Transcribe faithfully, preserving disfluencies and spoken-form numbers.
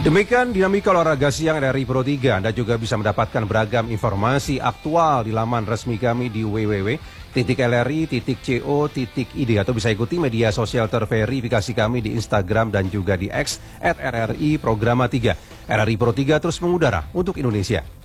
Demikian dinamika olahraga siang R R I Pro tiga. Anda juga bisa mendapatkan beragam informasi aktual di laman resmi kami di w w w titik l r i titik co titik i d atau bisa ikuti media sosial terverifikasi kami di Instagram dan juga di X at R R I Programa tiga. R R I Pro tiga terus mengudara untuk Indonesia.